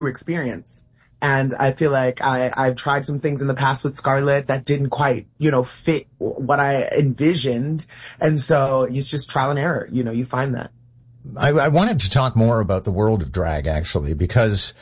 experience. And I feel like I've tried some things in the past with Scarlett that didn't quite, fit what I envisioned. And so it's just trial and error. You find that. I wanted to talk more about the world of drag, actually, because,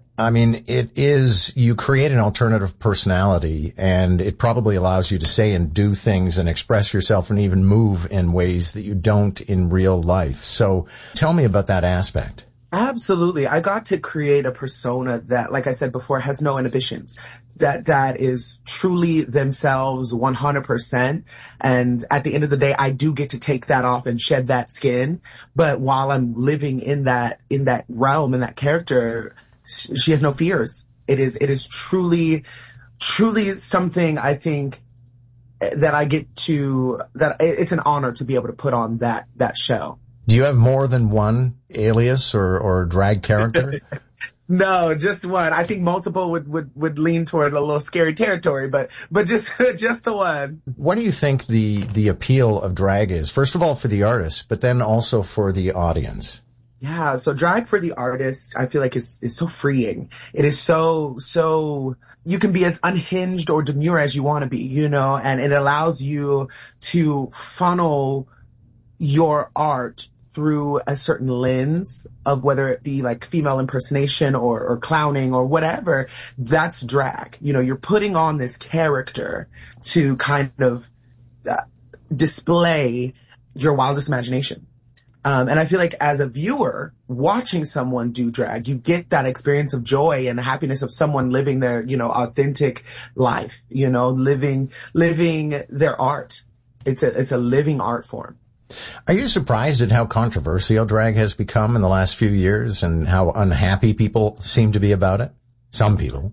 you create an alternative personality, and it probably allows you to say and do things and express yourself and even move in ways that you don't in real life. So tell me about that aspect. Absolutely. I got to create a persona that, like I said before, has no inhibitions, that is truly themselves 100%. And at the end of the day, I do get to take that off and shed that skin. But while I'm living in that realm, in that character, she has no fears. It is truly something I think that I get to, that it's an honor to be able to put on that show. Do you have more than one alias or drag character? No, just one. I think multiple would lean toward a little scary territory, but just the one. What do you think the appeal of drag is? First of all, for the artist, but then also for the audience. Yeah, so drag for the artist, I feel like is so freeing. It is so you can be as unhinged or demure as you want to be, and it allows you to funnel your art through a certain lens of whether it be like female impersonation or clowning or whatever. That's drag. You're putting on this character to kind of display your wildest imagination. And I feel like as a viewer watching someone do drag, you get that experience of joy and the happiness of someone living their, authentic life, living their art. It's a living art form. Are you surprised at how controversial drag has become in the last few years and how unhappy people seem to be about it? Some people.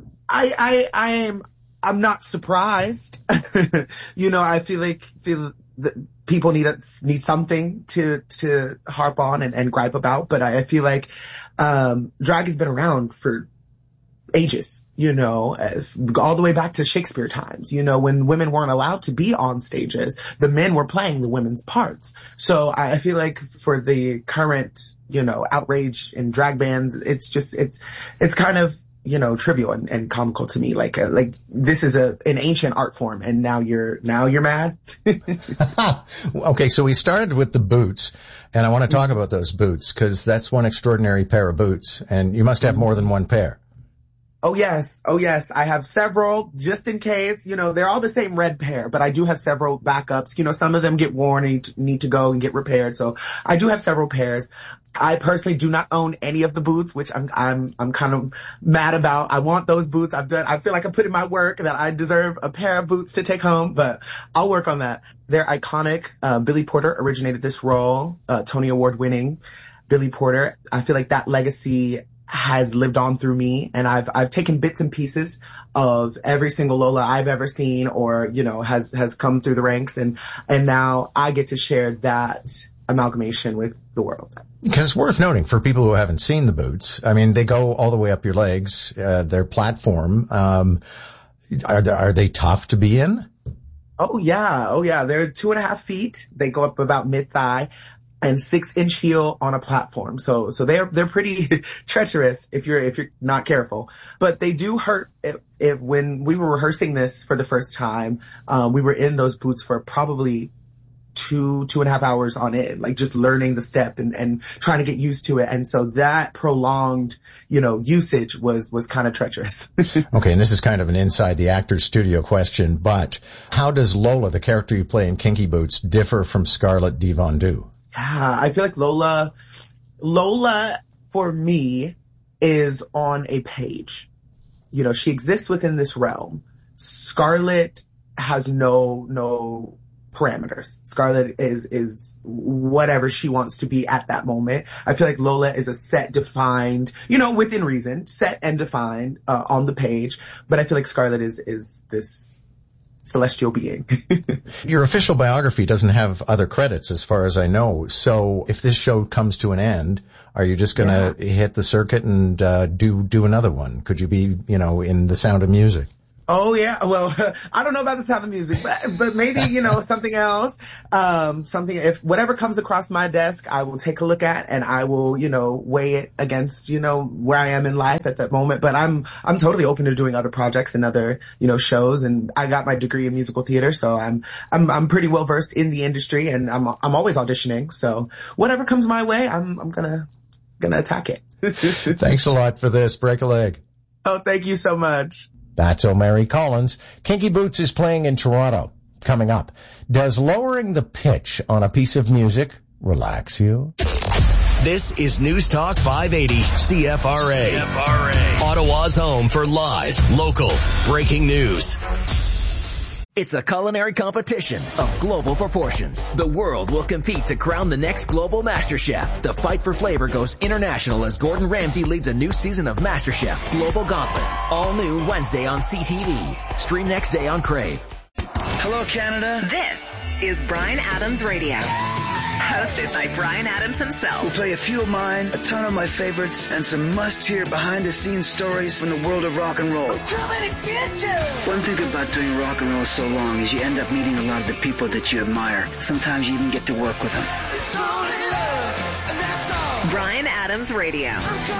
I'm not surprised. I feel that people need something to harp on and gripe about, but I feel like drag has been around for ages, all the way back to Shakespeare times, when women weren't allowed to be on stages, the men were playing the women's parts. So I feel like for the current, outrage in drag bands, it's kind of, trivial and comical to me. Like this is an ancient art form and now you're mad. Okay. So we started with the boots and I want to talk about those boots because that's one extraordinary pair of boots and you must have more than one pair. Oh yes. I have several just in case, they're all the same red pair, but I do have several backups. Some of them get worn and need to go and get repaired. So I do have several pairs. I personally do not own any of the boots, which I'm kind of mad about. I want those boots. I feel like I put in my work that I deserve a pair of boots to take home, but I'll work on that. They're iconic. Billy Porter originated this role, Tony Award winning Billy Porter. I feel like that legacy has lived on through me, and I've taken bits and pieces of every single Lola I've ever seen or, has come through the ranks, and now I get to share that amalgamation with the world. Because it's worth noting for people who haven't seen the boots, they go all the way up your legs, their platform. Are they tough to be in? Oh yeah. They're 2.5 feet. They go up about mid-thigh. And 6-inch heel on a platform. So they're pretty treacherous if you're not careful. But they do hurt if when we were rehearsing this for the first time, we were in those boots for probably 2.5 hours on end, like just learning the step and trying to get used to it. And so that prolonged, usage was kind of treacherous. Okay. And this is kind of an inside the actor's studio question, but how does Lola, the character you play in Kinky Boots, differ from Scarlett Devondue? Yeah, I feel like Lola for me is on a page. She exists within this realm. Scarlett has no parameters. Scarlett is whatever she wants to be at that moment. I feel like Lola is a set defined, within reason, set and defined on the page. But I feel like Scarlett is this celestial being. Your official biography doesn't have other credits as far as I know. So if this show comes to an end, are you just going to hit the circuit and do another one? Could you be, in The Sound of Music? Oh yeah. Well, I don't know about the Sound of Music, but maybe, something else. If whatever comes across my desk, I will take a look at and I will, weigh it against, where I am in life at that moment. But I'm totally open to doing other projects and other, shows. And I got my degree in musical theater, so I'm pretty well versed in the industry, and I'm always auditioning. So whatever comes my way, I'm gonna attack it. Thanks a lot for this. Break a leg. Oh, thank you so much. That's O'Mary Collins. Kinky Boots is playing in Toronto. Coming up, does lowering the pitch on a piece of music relax you? This is News Talk 580 CFRA. Ottawa's home for live, local, breaking news. It's a culinary competition of global proportions. The world will compete to crown the next global MasterChef. The fight for flavor goes international as Gordon Ramsay leads a new season of MasterChef Global Gauntlet. All new Wednesday on CTV. Stream next day on Crave. Hello, Canada. This is Bryan Adams Radio. Hosted by Bryan Adams himself. We'll play a few of mine, a ton of my favorites, and some must-hear behind-the-scenes stories from the world of rock and roll. One thing about doing rock and roll so long is you end up meeting a lot of the people that you admire. Sometimes you even get to work with them. Bryan Adams Radio.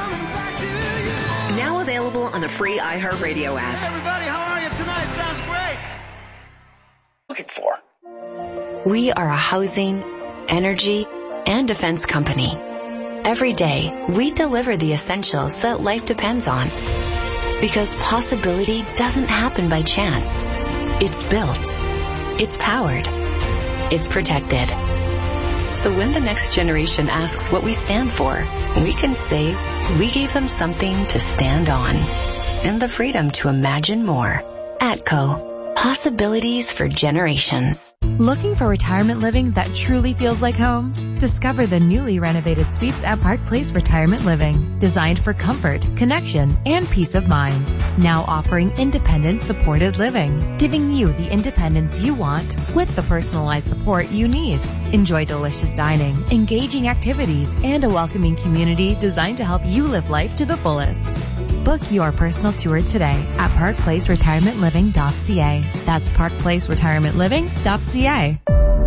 Now available on the free iHeartRadio app. Hey everybody, how are you tonight? Sounds great. Looking for. We are a housing, energy, and defense company. Every day, we deliver the essentials that life depends on. Because possibility doesn't happen by chance. It's built. It's powered. It's protected. So when the next generation asks what we stand for, we can say we gave them something to stand on. And the freedom to imagine more. ATCO. Possibilities for generations. Looking for retirement living that truly feels like home? Discover the newly renovated suites at Park Place Retirement Living, designed for comfort, connection, and peace of mind. Now offering independent supported living, giving you the independence you want with the personalized support you need. Enjoy delicious dining, engaging activities, and a welcoming community designed to help you live life to the fullest. Book your personal tour today at parkplaceretirementliving.ca. That's parkplaceretirementliving.ca.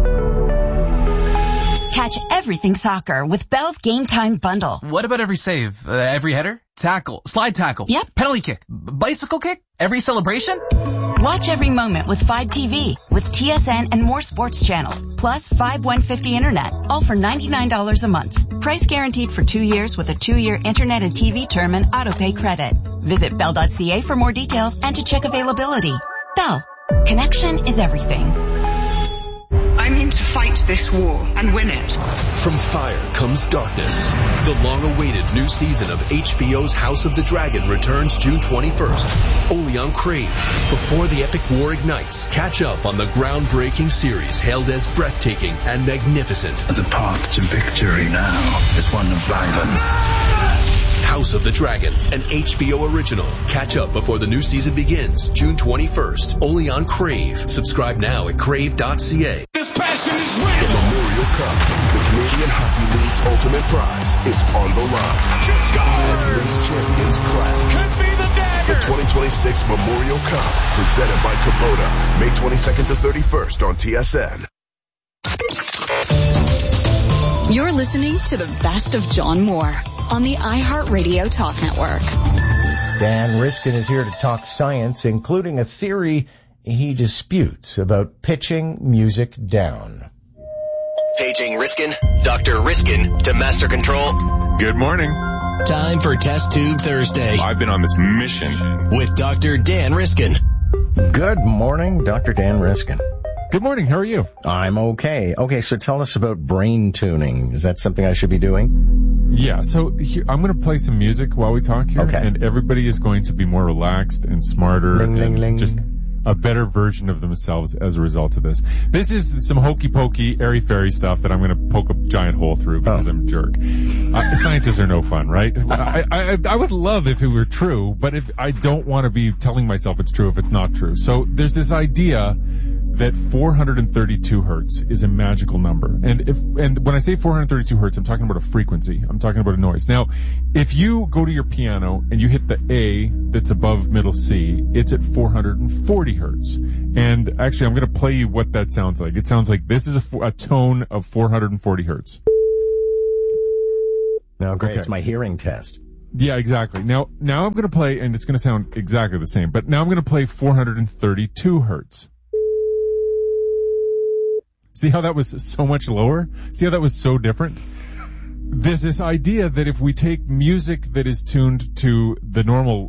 Catch everything soccer with Bell's Game Time Bundle. What about every save? Every header? Tackle? Slide tackle? Yep. Penalty kick? Bicycle kick? Every celebration? Watch every moment with 5TV with TSN and more sports channels, plus 5150 internet, all for $99 a month. Price guaranteed for 2 years with a 2-year internet and TV term and autopay credit. Visit bell.ca for more details and to check availability. Bell. Connection is everything. I'm in to fight this war and win it. From fire comes darkness. The long-awaited new season of HBO's House of the Dragon returns June 21st, only on Crave. Before the epic war ignites, catch up on the groundbreaking series hailed as breathtaking and magnificent. The path to victory now is one of violence. House of the Dragon, an HBO original. Catch up before the new season begins, June 21st, only on Crave. Subscribe now at crave.ca. This passion is real. The Memorial Cup, the Canadian Hockey League's ultimate prize, is on the line. As league champions clash. Could be the dagger. The 2026 Memorial Cup, presented by Kubota, May 22nd to 31st on TSN. You're listening to the best of John Moore on the iHeartRadio Talk Network. Dan Riskin is here to talk science, including a theory he disputes about pitching music down. Paging Riskin, Dr. Riskin to Master Control. Good morning. Time for Test Tube Thursday. I've been on this mission with Dr. Dan Riskin. Good morning, Dr. Dan Riskin. Good morning. How are you? I'm okay. Okay, so tell us about brain tuning. Is that something I should be doing? Yeah, so here, I'm going to play some music while we talk here. Okay. And everybody is going to be more relaxed and smarter and just a better version of themselves as a result of this. This is some hokey-pokey, airy-fairy stuff that I'm going to poke a giant hole through because I'm a jerk. Scientists are no fun, right? I would love if it were true, but if I don't want to be telling myself it's true if it's not true. So there's this idea that 432 hertz is a magical number. And when I say 432 hertz, I'm talking about a frequency. I'm talking about a noise. Now, if you go to your piano and you hit the A that's above middle C, it's at 440 hertz. And actually, I'm going to play you what that sounds like. It sounds like this is a tone of 440 hertz. No, great. Okay. It's my hearing test. Yeah, exactly. Now I'm going to play, and it's going to sound exactly the same, but now I'm going to play 432 hertz. See how that was so much lower? See how that was so different? There's this idea that if we take music that is tuned to the normal,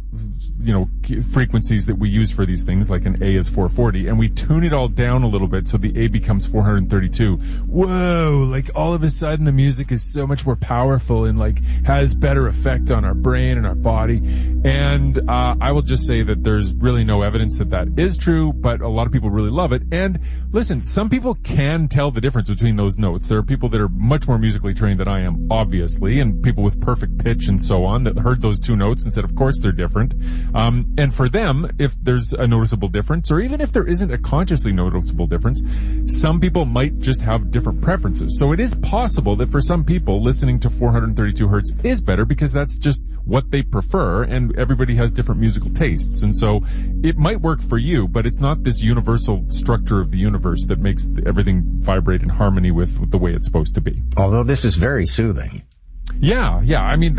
frequencies that we use for these things, like an A is 440, and we tune it all down a little bit so the A becomes 432. Whoa, like all of a sudden the music is so much more powerful and like has better effect on our brain and our body. And I will just say that there's really no evidence that that is true, but a lot of people really love it. And listen, some people can tell the difference between those notes. There are people that are much more musically trained than I am, obviously, and people with perfect pitch and so on that heard those two notes and said, of course they're different. And for them, if there's a noticeable difference, or even if there isn't a consciously noticeable difference, some people might just have different preferences. So it is possible that for some people, listening to 432 hertz is better because that's just what they prefer, and everybody has different musical tastes. And so it might work for you, but it's not this universal structure of the universe that makes everything vibrate in harmony with the way it's supposed to be. Although this is very soothing. Yeah. I mean,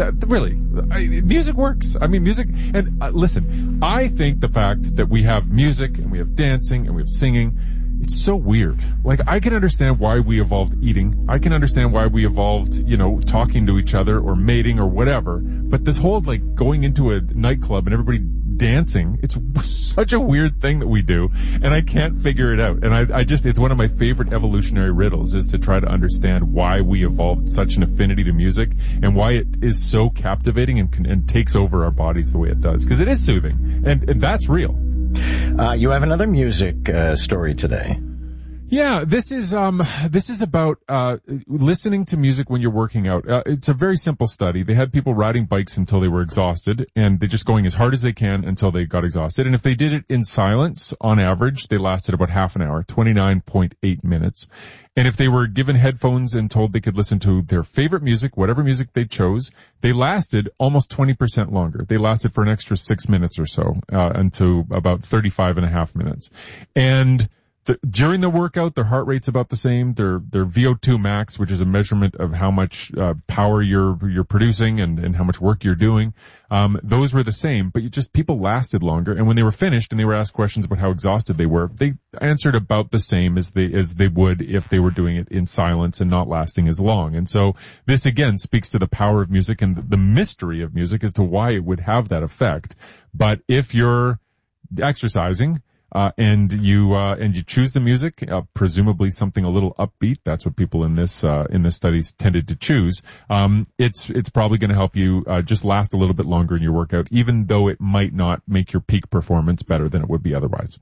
music works. I mean, music, and listen, I think the fact that we have music and we have dancing and we have singing, it's so weird. Like, I can understand why we evolved eating. I can understand why we evolved, talking to each other or mating or whatever. But this whole, going into a nightclub and everybody dancing, it's such a weird thing that we do, and I can't figure it out. And it's one of my favorite evolutionary riddles is to try to understand why we evolved such an affinity to music and why it is so captivating and takes over our bodies the way it does. Because it is soothing, and that's real. You have another music story today. Yeah, this is about listening to music when you're working out. It's a very simple study. They had people riding bikes until they were exhausted, and they're just going as hard as they can until they got exhausted. And if they did it in silence, on average, they lasted about half an hour, 29.8 minutes. And if they were given headphones and told they could listen to their favorite music, whatever music they chose, they lasted almost 20% longer. They lasted for an extra 6 minutes or so, until about 35 and a half minutes. And during the workout, their heart rate's about the same. Their VO2 max, which is a measurement of how much power you're producing and how much work you're doing, those were the same. But people lasted longer. And when they were finished and they were asked questions about how exhausted they were, they answered about the same as they would if they were doing it in silence and not lasting as long. And so this again speaks to the power of music and the mystery of music as to why it would have that effect. But if you're exercising, and you choose the music, presumably something a little upbeat. That's what people in this study tended to choose. It's probably going to help you just last a little bit longer in your workout, even though it might not make your peak performance better than it would be otherwise.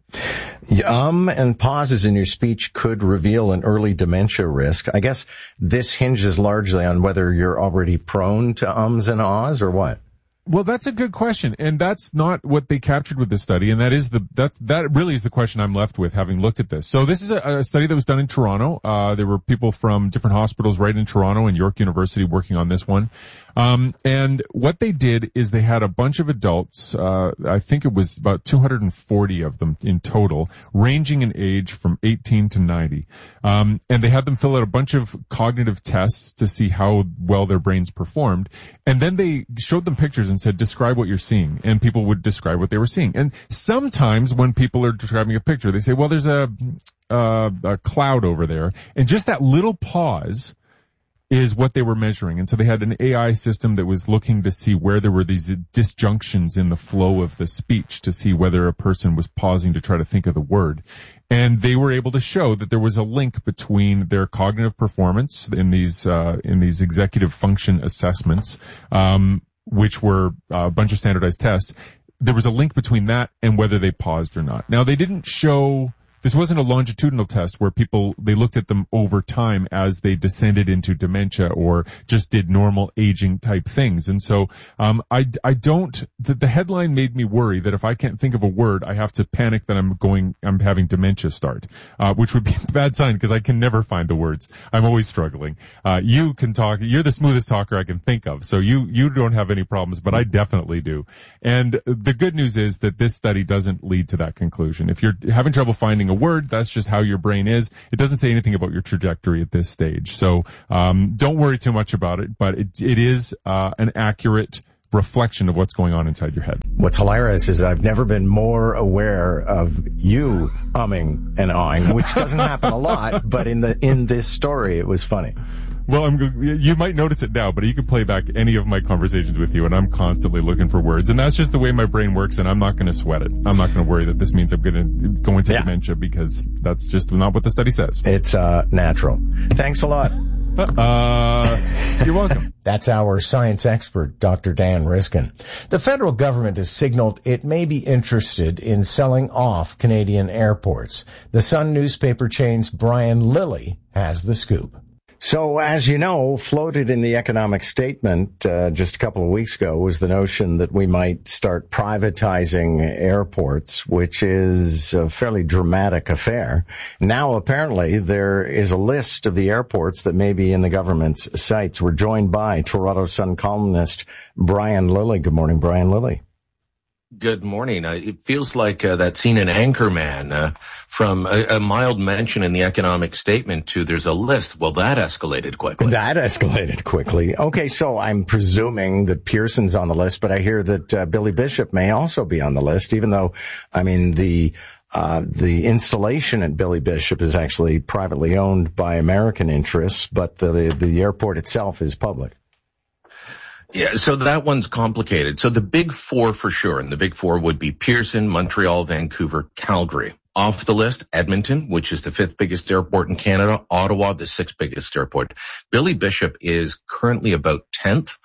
And pauses in your speech could reveal an early dementia risk. I guess this hinges largely on whether you're already prone to ums and ahs or what. Well, that's a good question, and that's not what they captured with this study, and that really is the question I'm left with, having looked at this. So this is a study that was done in Toronto. There were people from different hospitals right in Toronto and York University working on this one. And what they did is they had a bunch of adults, I think it was about 240 of them in total, ranging in age from 18 to 90. And they had them fill out a bunch of cognitive tests to see how well their brains performed. And then they showed them pictures and said, describe what you're seeing. And people would describe what they were seeing. And sometimes when people are describing a picture, they say, well, there's a cloud over there. And just that little pause is what they were measuring. And so they had an AI system that was looking to see where there were these disjunctions in the flow of the speech to see whether a person was pausing to try to think of the word. And they were able to show that there was a link between their cognitive performance in these executive function assessments, which were a bunch of standardized tests. There was a link between that and whether they paused or not. Now, they didn't show this wasn't a longitudinal test where they looked at them over time as they descended into dementia or just did normal aging type things. And so, the headline made me worry that if I can't think of a word, I have to panic that I'm having dementia start, which would be a bad sign because I can never find the words. I'm always struggling. You can talk. You're the smoothest talker I can think of. So you don't have any problems, but I definitely do. And the good news is that this study doesn't lead to that conclusion. If you're having trouble finding a word, that's just how your brain is. It doesn't say anything about your trajectory at this stage. So, don't worry too much about it, but it is, an accurate reflection of what's going on inside your head. What's hilarious is I've never been more aware of you umming and ahhing, which doesn't happen a lot, but in this story, it was funny. Well, you might notice it now, but you can play back any of my conversations with you, and I'm constantly looking for words. And that's just the way my brain works, and I'm not going to sweat it. I'm not going to worry that this means I'm going to go into dementia, because that's just not what the study says. It's natural. Thanks a lot. You're welcome. That's our science expert, Dr. Dan Riskin. The federal government has signaled it may be interested in selling off Canadian airports. The Sun newspaper chain's Brian Lilley has the scoop. So, as you know, floated in the economic statement just a couple of weeks ago was the notion that we might start privatizing airports, which is a fairly dramatic affair. Now, apparently, there is a list of the airports that may be in the government's sights. We're joined by Toronto Sun columnist Brian Lilley. Good morning, Brian Lilley. Good morning. It feels like that scene in Anchorman, from a mild mention in the economic statement to there's a list. Well, that escalated quickly. Okay, so I'm presuming that Pearson's on the list, but I hear that Billy Bishop may also be on the list, even though, I mean, the installation at Billy Bishop is actually privately owned by American interests, but the airport itself is public. Yeah, so that one's complicated. So the big four for sure, and the big four would be Pearson, Montreal, Vancouver, Calgary. Off the list, Edmonton, which is the 5th biggest airport in Canada, Ottawa, the 6th biggest airport. Billy Bishop is currently about 10th.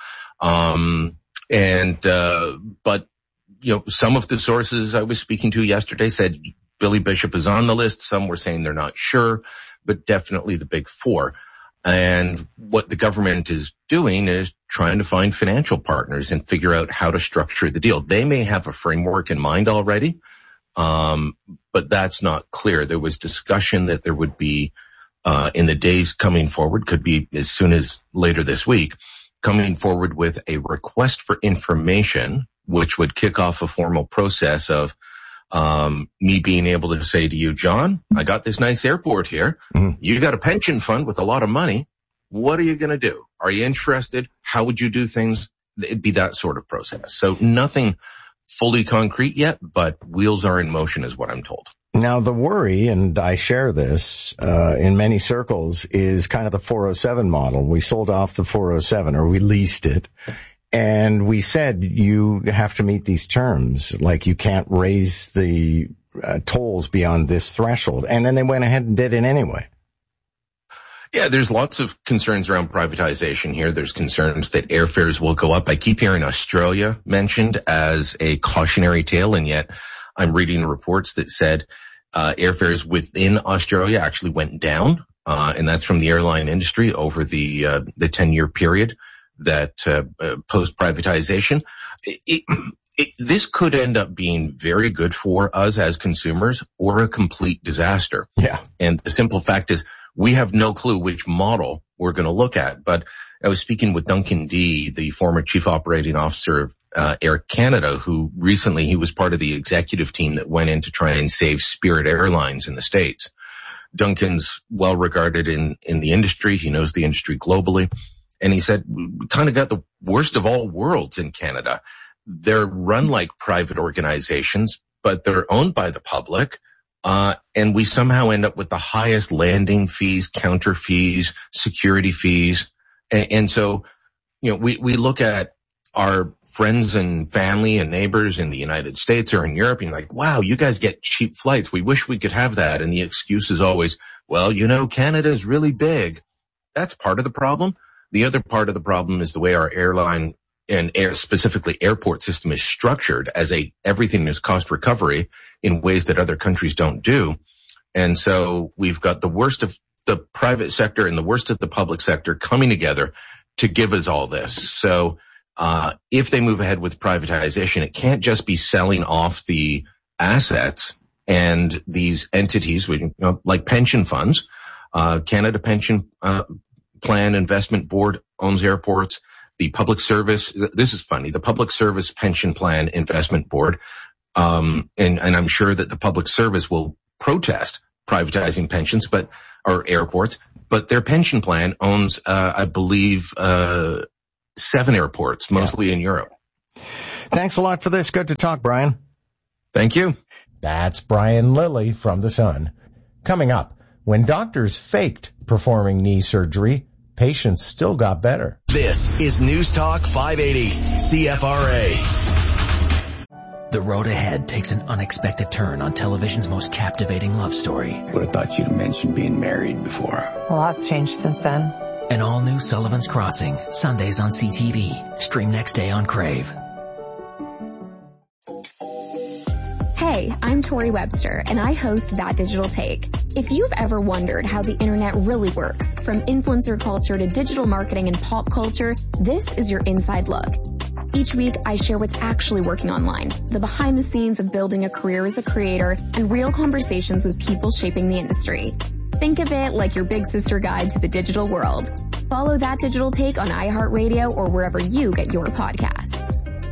But, you know, some of the sources I was speaking to yesterday said Billy Bishop is on the list. Some were saying they're not sure, but definitely the big four. And what the government is doing is trying to find financial partners and figure out how to structure the deal. They may have a framework in mind already, but that's not clear. There was discussion that there would be, in the days coming forward, could be as soon as later this week, coming forward with a request for information, which would kick off a formal process of me being able to say to you, John, I got this nice airport here. Mm-hmm. You got a pension fund with a lot of money. What are you going to do? Are you interested? How would you do things? It'd be that sort of process. So nothing fully concrete yet, but wheels are in motion is what I'm told. Now, the worry, and I share this in many circles, is kind of the 407 model. We sold off the 407, or we leased it. And we said you have to meet these terms, like you can't raise the tolls beyond this threshold. And then they went ahead and did it anyway. Yeah, there's lots of concerns around privatization here. There's concerns that airfares will go up. I keep hearing Australia mentioned as a cautionary tale, and yet I'm reading reports that said airfares within Australia actually went down, and that's from the airline industry over the 10-year period that post-privatization. This could end up being very good for us as consumers or a complete disaster. Yeah. And the simple fact is we have no clue which model we're going to look at. But I was speaking with Duncan Dee, the former chief operating officer of Air Canada, who recently he was part of the executive team that went in to try and save Spirit Airlines in the States. Duncan's well regarded in the industry. He knows the industry globally. And he said, we kind of got the worst of all worlds in Canada. They're run like private organizations, but they're owned by the public. And we somehow end up with the highest landing fees, counter fees, security fees. And so, you know, we look at our friends and family and neighbors in the United States or in Europe and like, wow, you guys get cheap flights. We wish we could have that. And the excuse is always, well, you know, Canada is really big. That's part of the problem. The other part of the problem is the way our airline and specifically airport system is structured as everything is cost recovery in ways that other countries don't do. And so we've got the worst of the private sector and the worst of the public sector coming together to give us all this. So if they move ahead with privatization, it can't just be selling off the assets and these entities, like pension funds. Canada Pension Plan Investment Board owns airports. The Public Service, this is funny, the Public Service Pension Plan Investment Board, and I'm sure that the Public Service will protest privatizing pensions, or airports, but their pension plan owns, I believe, 7 airports, mostly in Europe. Thanks a lot for this. Good to talk, Brian. Thank you. That's Brian Lilly from The Sun. Coming up, when doctors faked performing knee surgery, patients still got better. This is News Talk 580, CFRA. The road ahead takes an unexpected turn on television's most captivating love story. Would have thought you'd have mentioned being married before. A lot's changed since then. An all-new Sullivan's Crossing, Sundays on CTV. Stream next day on Crave. Hey, I'm Tori Webster, and I host That Digital Take. If you've ever wondered how the internet really works, from influencer culture to digital marketing and pop culture, this is your inside look. Each week, I share what's actually working online, the behind the scenes of building a career as a creator, and real conversations with people shaping the industry. Think of it like your big sister guide to the digital world. Follow That Digital Take on iHeartRadio or wherever you get your podcasts.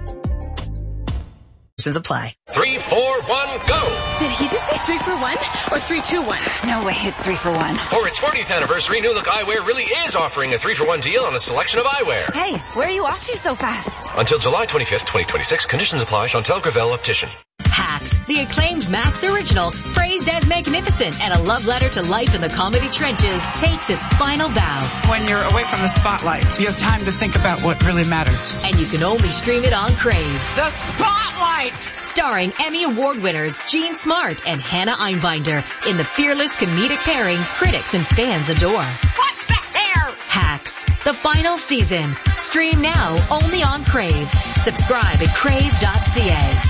Apply. 3, 4, 1, go! Did he just say 3 for 1 or 3, 2, 1? No way, it's 3 for 1. For its 40th anniversary, New Look Eyewear really is offering a 3 for 1 deal on a selection of eyewear. Hey, where are you off to so fast? Until July 25th, 2026. Conditions apply. Chantel Gravel, Optician. Hacks, the acclaimed Max original, praised as magnificent and a love letter to life in the comedy trenches, takes its final bow. When you're away from the spotlight, you have time to think about what really matters. And you can only stream it on Crave. The Spotlight! Starring Emmy Award winners Jean Smart and Hannah Einbinder in the fearless comedic pairing critics and fans adore. What's the hair? Hacks, the final season. Stream now only on Crave. Subscribe at crave.ca.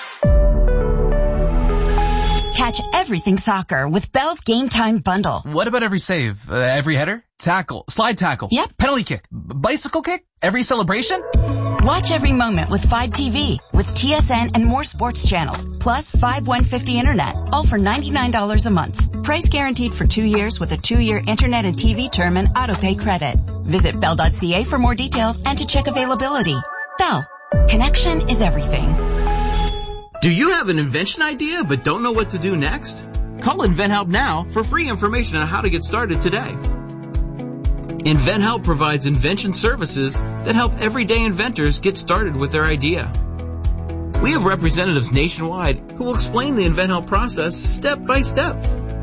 Catch everything soccer with Bell's Game Time Bundle. What about every save? Every header? Tackle? Slide tackle? Yep. Penalty kick? Bicycle kick? Every celebration? Watch every moment with 5TV with TSN and more sports channels, plus 5150 internet, all for $99 a month. Price guaranteed for 2 years with a 2-year internet and TV term and autopay credit. Visit bell.ca for more details and to check availability. Bell. Connection is everything. Do you have an invention idea but don't know what to do next? Call InventHelp now for free information on how to get started today. InventHelp provides invention services that help everyday inventors get started with their idea. We have representatives nationwide who will explain the InventHelp process step by step.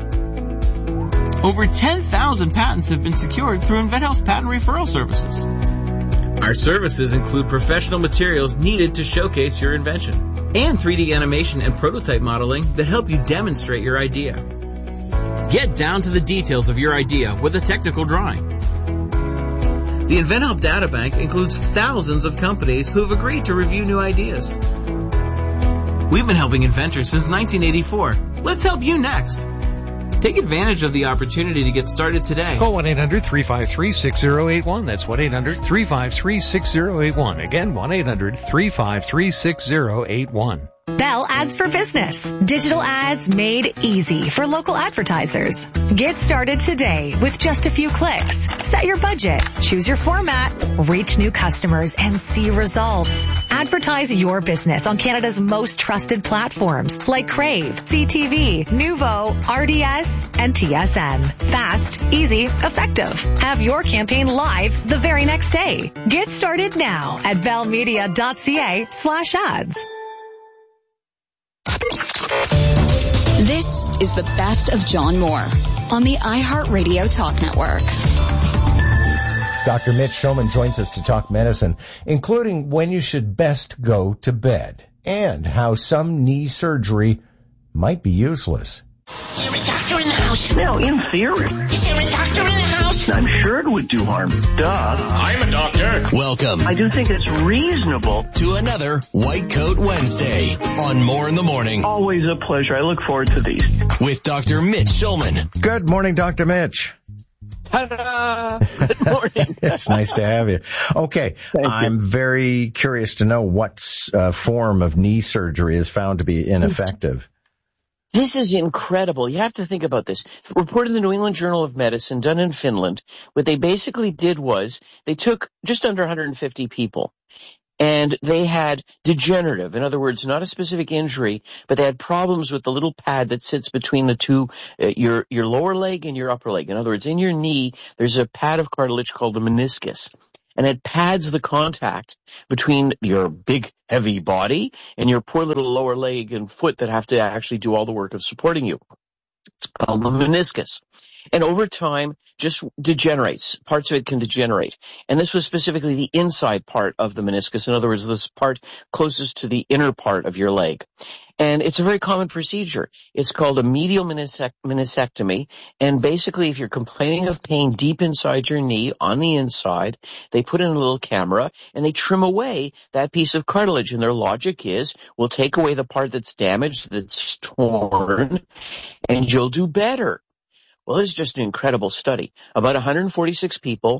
Over 10,000 patents have been secured through InventHelp's patent referral services. Our services include professional materials needed to showcase your invention, and 3D animation and prototype modeling that help you demonstrate your idea. Get down to the details of your idea with a technical drawing. The InventHelp Databank includes thousands of companies who have agreed to review new ideas. We've been helping inventors since 1984. Let's help you next. Take advantage of the opportunity to get started today. Call 1-800-353-6081. That's 1-800-353-6081. Again, 1-800-353-6081. Bell Ads for Business. Digital ads made easy for local advertisers. Get started today with just a few clicks. Set your budget, choose your format, reach new customers, and see results. Advertise your business on Canada's most trusted platforms like Crave, CTV, Nuvo, RDS, and TSN. Fast, easy, effective. Have your campaign live the very next day. Get started now at bellmedia.ca/ads. This is the best of John Moore on the iHeartRadio Talk Network. Dr. Mitch Schoeman joins us to talk medicine, including when you should best go to bed and how some knee surgery might be useless. Is there a doctor in the house? No, in theory. Is there a doctor in the house? I'm sure it would do harm. Duh. I'm a doctor. Welcome. I do think it's reasonable. To another White Coat Wednesday on More in the Morning. Always a pleasure. I look forward to these. With Dr. Mitch Schulman. Good morning, Dr. Mitch. Ta-da! Good morning. It's nice to have you. Okay, I'm very curious to know what form of knee surgery is found to be ineffective. This is incredible. You have to think about this. Reported in the New England Journal of Medicine, done in Finland. What they basically did was they took just under 150 people, and they had degenerative, in other words, not a specific injury, but they had problems with the little pad that sits between the two, your lower leg and your upper leg. In other words, in your knee, there's a pad of cartilage called the meniscus. And it pads the contact between your big, heavy body and your poor little lower leg and foot that have to actually do all the work of supporting you. It's called the meniscus. And over time, just degenerates. Parts of it can degenerate. And this was specifically the inside part of the meniscus. In other words, this part closest to the inner part of your leg. And it's a very common procedure. It's called a medial meniscectomy. And basically, if you're complaining of pain deep inside your knee, on the inside, they put in a little camera and they trim away that piece of cartilage. And their logic is, we'll take away the part that's damaged, that's torn, and you'll do better. Well, it's just an incredible study. About 146 people.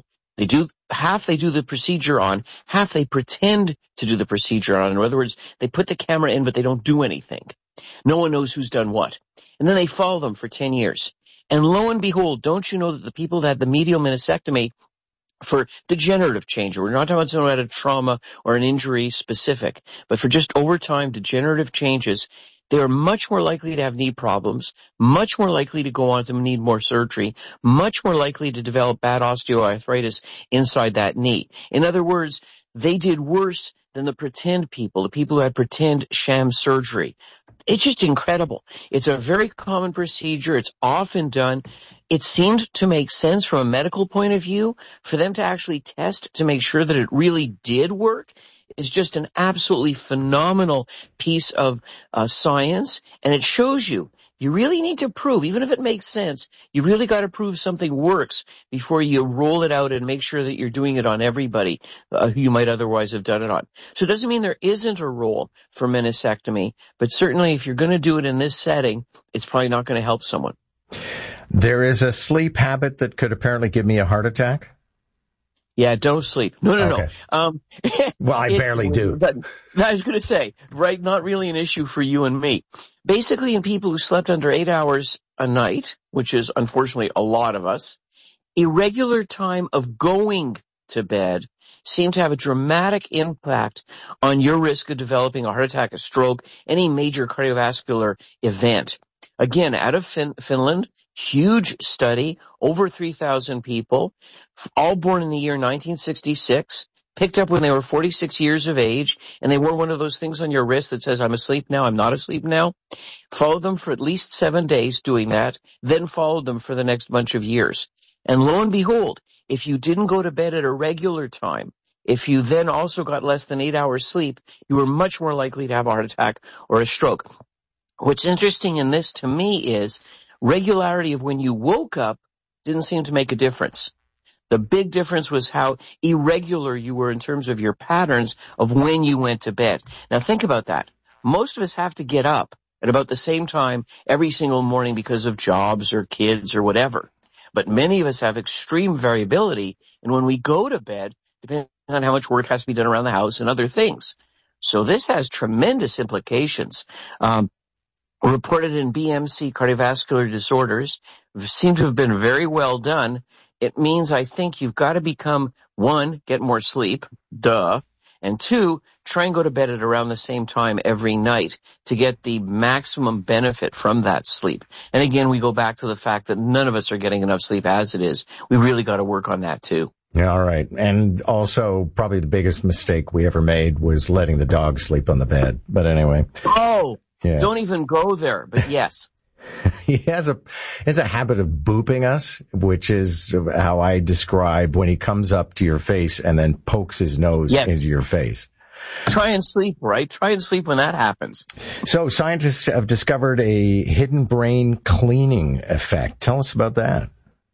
Half they do the procedure on, half they pretend to do the procedure on. In other words, they put the camera in, but they don't do anything. No one knows who's done what. And then they follow them for 10 years. And lo and behold, don't you know that the people that had the medial meniscectomy for degenerative change, we're not talking about someone who had a trauma or an injury specific, but for just over time degenerative changes, they are much more likely to have knee problems, much more likely to go on to need more surgery, much more likely to develop bad osteoarthritis inside that knee. In other words, they did worse than the pretend people, the people who had pretend sham surgery. It's just incredible. It's a very common procedure. It's often done. It seemed to make sense from a medical point of view for them to actually test to make sure that it really did work. Is just an absolutely phenomenal piece of science, and it shows you really need to prove, even if it makes sense, you really got to prove something works before you roll it out and make sure that you're doing it on everybody who you might otherwise have done it on. So it doesn't mean there isn't a role for meniscectomy, but certainly if you're going to do it in this setting, it's probably not going to help someone. There is a sleep habit that could apparently give me a heart attack. Yeah, don't sleep. No. Well, I barely do. But I was going to say, right, not really an issue for you and me. Basically, in people who slept under 8 hours a night, which is unfortunately a lot of us, irregular time of going to bed seemed to have a dramatic impact on your risk of developing a heart attack, a stroke, any major cardiovascular event. Again, out of Finland, huge study, over 3,000 people, all born in the year 1966, picked up when they were 46 years of age, and they wore one of those things on your wrist that says, I'm asleep now, I'm not asleep now. Followed them for at least 7 days doing that, then followed them for the next bunch of years. And lo and behold, if you didn't go to bed at a regular time, if you then also got less than 8 hours sleep, you were much more likely to have a heart attack or a stroke. What's interesting in this to me is regularity of when you woke up didn't seem to make a difference. The big difference was how irregular you were in terms of your patterns of when you went to bed. Now think about that. Most of us have to get up at about the same time every single morning because of jobs or kids or whatever. But many of us have extreme variability in when we go to bed, depending on how much work has to be done around the house and other things. So this has tremendous implications. Reported in BMC cardiovascular disorders, seem to have been very well done. It means I think you've got to become, 1, get more sleep, duh, and 2, try and go to bed at around the same time every night to get the maximum benefit from that sleep. And again, we go back to the fact that none of us are getting enough sleep as it is. We really got to work on that too. Yeah, all right. And also, probably the biggest mistake we ever made was letting the dog sleep on the bed. But anyway. Oh! Yeah. Don't even go there, but yes. He has a habit of booping us, which is how I describe when he comes up to your face and then pokes his nose into your face. Try and sleep, right? Try and sleep when that happens. So scientists have discovered a hidden brain cleaning effect. Tell us about that.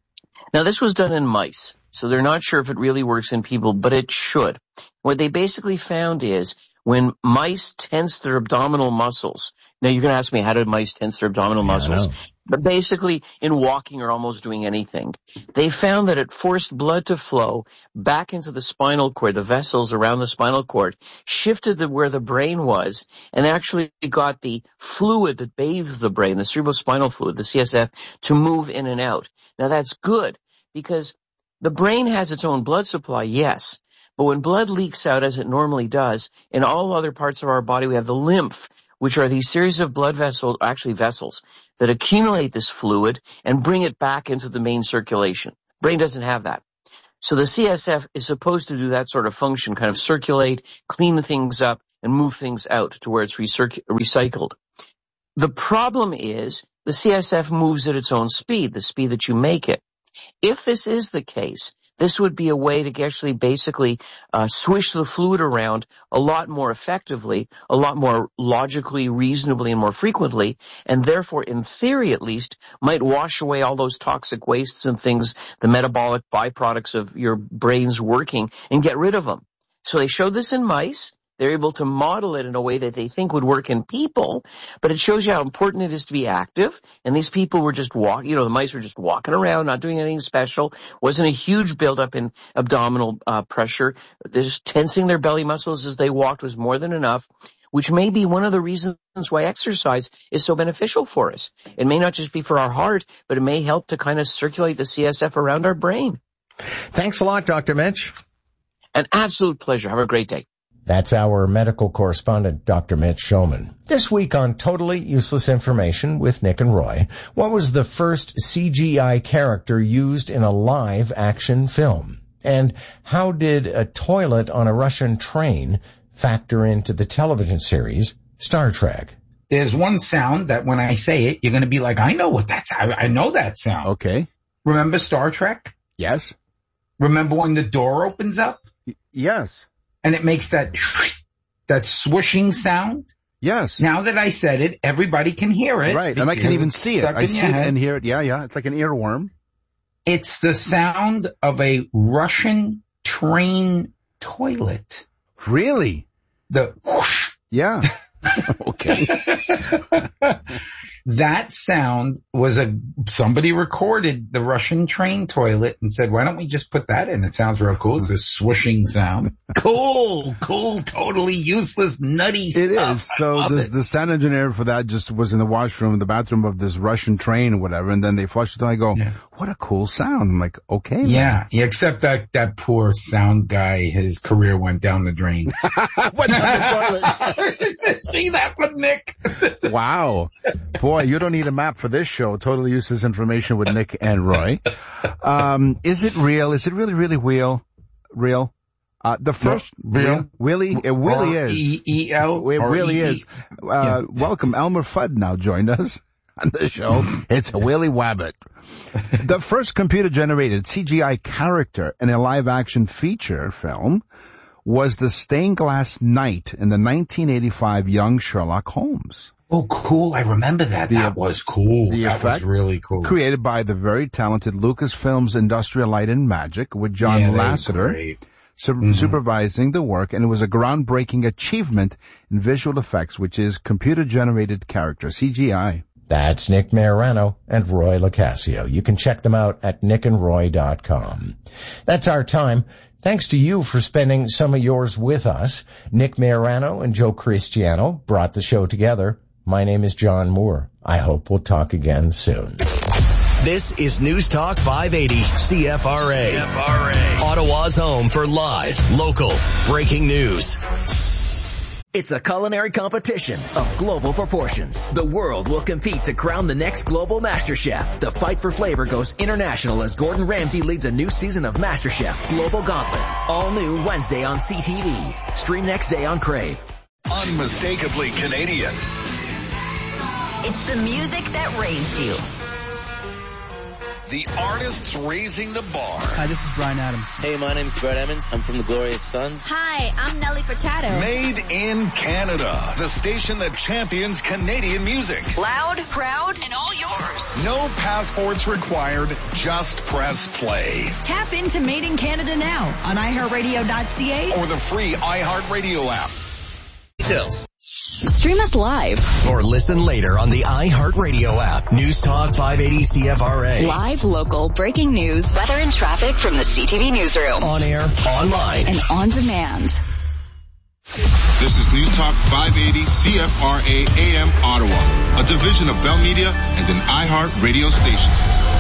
Now, this was done in mice, so they're not sure if it really works in people, but it should. What they basically found is when mice tense their abdominal muscles. Now, you're going to ask me, how do mice tense their abdominal muscles? But basically, in walking or almost doing anything, they found that it forced blood to flow back into the spinal cord, the vessels around the spinal cord, shifted where the brain was, and actually got the fluid that bathes the brain, the cerebrospinal fluid, the CSF, to move in and out. Now, that's good, because the brain has its own blood supply, yes, but when blood leaks out, as it normally does, in all other parts of our body, we have the lymph, which are these series of blood vessels, actually vessels, that accumulate this fluid and bring it back into the main circulation. Brain doesn't have that. So the CSF is supposed to do that sort of function, kind of circulate, clean things up, and move things out to where it's recycled. The problem is the CSF moves at its own speed, the speed that you make it. If this is the case, this would be a way to actually basically swish the fluid around a lot more effectively, a lot more logically, reasonably, and more frequently, and therefore, in theory at least, might wash away all those toxic wastes and things, the metabolic byproducts of your brain's working, and get rid of them. So they showed this in mice. They're able to model it in a way that they think would work in people, but it shows you how important it is to be active. And these people were just walking, the mice were just walking around, not doing anything special. Wasn't a huge buildup in abdominal pressure. They're just tensing their belly muscles as they walked was more than enough, which may be one of the reasons why exercise is so beneficial for us. It may not just be for our heart, but it may help to kind of circulate the CSF around our brain. Thanks a lot, Dr. Mitch. An absolute pleasure. Have a great day. That's our medical correspondent, Dr. Mitch Shulman. This week on Totally Useless Information with Nick and Roy, what was the first CGI character used in a live action film? And how did a toilet on a Russian train factor into the television series Star Trek? There's one sound that when I say it, you're going to be like, I know what that's, I know that sound. Okay. Remember Star Trek? Yes. Remember when the door opens up? Yes. And it makes that swooshing sound? Yes. Now that I said it, everybody can hear it. Right, and I can even see it. I see it and hear it. Yeah, it's like an earworm. It's the sound of a Russian train toilet. Really? The whoosh. Yeah. Okay. That sound was somebody recorded the Russian train toilet and said, why don't we just put that in? It sounds real cool. It's a swooshing sound. Cool, totally useless, nutty stuff. It is. So the sound engineer for that just was in the washroom, the bathroom of this Russian train or whatever, and then they flushed it. I go, what a cool sound. I'm like, okay. Yeah, except that poor sound guy, his career went down the drain. Went down the toilet. See that one, Nick? Wow. Boy, you don't need a map for this show. Totally Useless Information with Nick and Roy. Is it real? Is it really, really real? The first real? Willie? It really is. E-E-L? It really is. Welcome. Elmer Fudd now joined us on the show. It's Willie Wabbit. The first computer-generated CGI character in a live-action feature film was the stained glass knight in the 1985 Young Sherlock Holmes. Oh, cool. I remember that. That was cool. That was really cool. Created by the very talented Lucasfilm's Industrial Light and Magic with John Lasseter supervising the work, and it was a groundbreaking achievement in visual effects, which is computer-generated character, CGI. That's Nick Marano and Roy LoCascio. You can check them out at nickandroy.com. That's our time. Thanks to you for spending some of yours with us. Nick Marano and Joe Cristiano brought the show together. My name is John Moore. I hope we'll talk again soon. This is News Talk 580 CFRA. Ottawa's home for live, local, breaking news. It's a culinary competition of global proportions. The world will compete to crown the next global MasterChef. The fight for flavor goes international as Gordon Ramsay leads a new season of MasterChef Global Gauntlet. All new Wednesday on CTV. Stream next day on Crave. Unmistakably Canadian. It's the music that raised you. The artists raising the bar. Hi, this is Bryan Adams. Hey, my name's Brett Emmons. I'm from the Glorious Sons. Hi, I'm Nelly Furtado. Made in Canada. The station that champions Canadian music. Loud, proud, and all yours. No passports required. Just press play. Tap into Made in Canada now on iHeartRadio.ca or the free iHeartRadio app. Details. Stream us live. Or listen later on the iHeartRadio app. News Talk 580 CFRA. Live, local, breaking news, Weather and traffic from the CTV newsroom. On air, online, and on demand. This is News Talk 580 CFRA AM Ottawa, a division of Bell Media and an iHeartRadio station.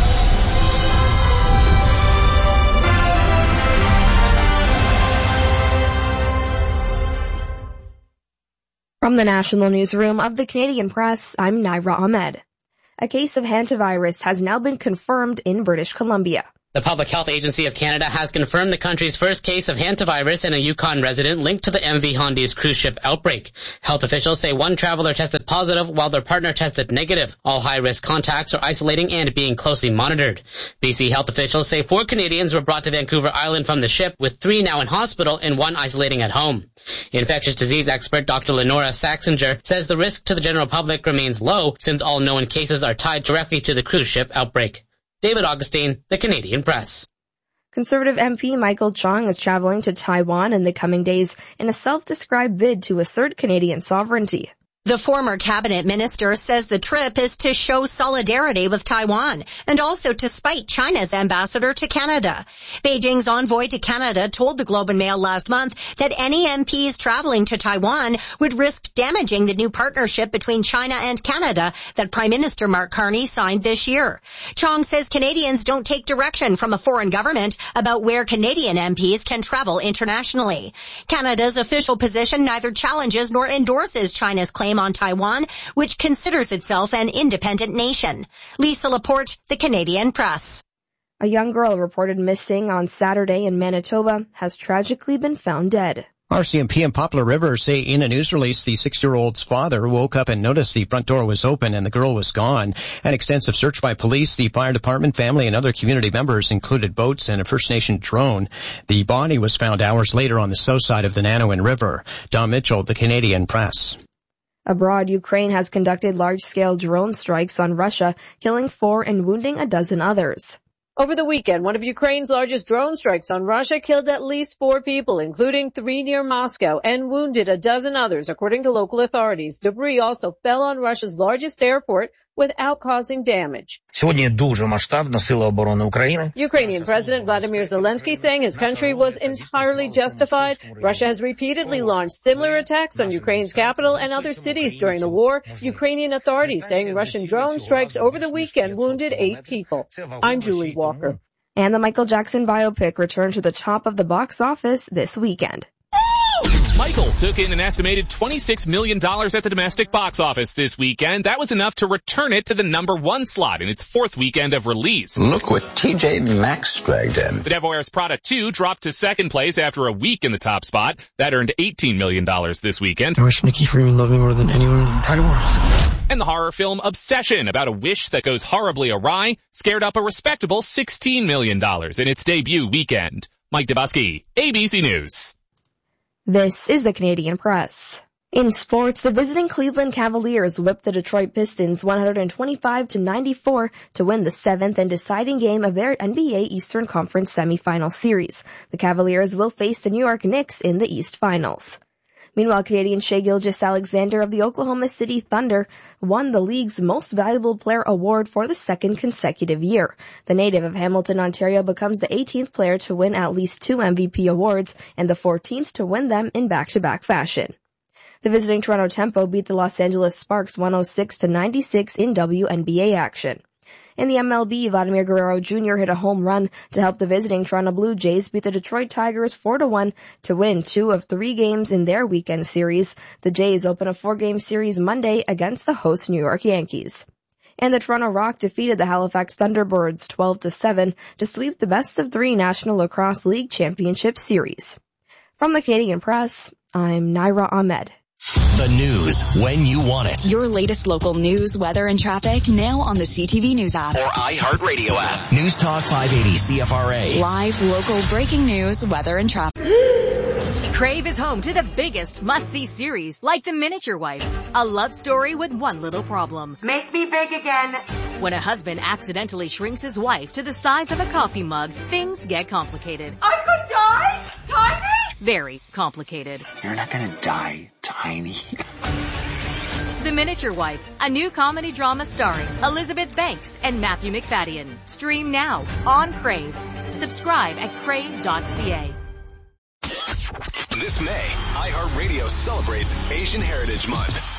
From the National Newsroom of the Canadian Press, I'm Naira Ahmed. A case of hantavirus has now been confirmed in British Columbia. The Public Health Agency of Canada has confirmed the country's first case of hantavirus in a Yukon resident linked to the MV Hondi's cruise ship outbreak. Health officials say one traveler tested positive while their partner tested negative. All high-risk contacts are isolating and being closely monitored. BC health officials say 4 Canadians were brought to Vancouver Island from the ship, with 3 now in hospital and 1 isolating at home. Infectious disease expert Dr. Lenora Saxinger says the risk to the general public remains low since all known cases are tied directly to the cruise ship outbreak. David Augustine, The Canadian Press. Conservative MP Michael Chong is traveling to Taiwan in the coming days in a self-described bid to assert Canadian sovereignty. The former cabinet minister says the trip is to show solidarity with Taiwan and also to spite China's ambassador to Canada. Beijing's envoy to Canada told the Globe and Mail last month that any MPs traveling to Taiwan would risk damaging the new partnership between China and Canada that Prime Minister Mark Carney signed this year. Chong says Canadians don't take direction from a foreign government about where Canadian MPs can travel internationally. Canada's official position neither challenges nor endorses China's claim on Taiwan, which considers itself an independent nation. Lisa Laporte, The Canadian Press. A young girl reported missing on Saturday in Manitoba has tragically been found dead. RCMP and Poplar River say in a news release the 6-year-old's father woke up and noticed the front door was open and the girl was gone. An extensive search by police, the fire department, family, and other community members included boats and a First Nation drone. The body was found hours later on the south side of the Nanoin River. Don Mitchell, The Canadian Press. Abroad, Ukraine has conducted large-scale drone strikes on Russia, killing 4 and wounding a dozen others. Over the weekend, one of Ukraine's largest drone strikes on Russia killed at least 4 people, including 3 near Moscow, and wounded a dozen others, according to local authorities. Debris also fell on Russia's largest airport without causing damage. Ukrainian President Vladimir Zelensky saying his country was entirely justified. Russia has repeatedly launched similar attacks on Ukraine's capital and other cities during the war. Ukrainian authorities saying Russian drone strikes over the weekend wounded 8 people. I'm Julie Walker. And the Michael Jackson biopic returned to the top of the box office this weekend. Michael took in an estimated $26 million at the domestic box office this weekend. That was enough to return it to the #1 slot in its 4th weekend of release. Look what TJ Maxx dragged in. The Devil Wears Prada 2 dropped to 2nd place after a week in the top spot. That earned $18 million this weekend. I wish Nikki Freeman loved me more than anyone in the entire world. And the horror film Obsession, about a wish that goes horribly awry, scared up a respectable $16 million in its debut weekend. Mike Dubusky, ABC News. This is the Canadian Press. In sports, the visiting Cleveland Cavaliers whipped the Detroit Pistons 125-94 to win the 7th and deciding game of their NBA Eastern Conference semifinal series. The Cavaliers will face the New York Knicks in the East Finals. Meanwhile, Canadian Shai Gilgeous-Alexander of the Oklahoma City Thunder won the league's Most Valuable Player award for the 2nd consecutive year. The native of Hamilton, Ontario becomes the 18th player to win at least 2 MVP awards and the 14th to win them in back-to-back fashion. The visiting Toronto Tempo beat the Los Angeles Sparks 106-96 in WNBA action. In the MLB, Vladimir Guerrero Jr. hit a home run to help the visiting Toronto Blue Jays beat the Detroit Tigers 4-1 to win 2 of 3 games in their weekend series. The Jays open a 4-game series Monday against the host New York Yankees. And the Toronto Rock defeated the Halifax Thunderbirds 12-7 to sweep the best-of-3 National Lacrosse League Championship Series. From the Canadian Press, I'm Naira Ahmed. The news when you want it. Your latest local news, weather, and traffic now on the CTV News app. Or iHeartRadio app. News Talk 580 CFRA. Live, local, breaking news, weather, and traffic. Crave is home to the biggest must-see series, like The Miniature Wife, a love story with one little problem. Make me big again. When a husband accidentally shrinks his wife to the size of a coffee mug, things get complicated. I could die? Tiny? Very complicated. You're not gonna die, Tiny. The Miniature Wife, a new comedy drama starring Elizabeth Banks and Matthew McFadden. Stream now on Crave. Subscribe at crave.ca. This May, iHeartRadio celebrates Asian Heritage Month.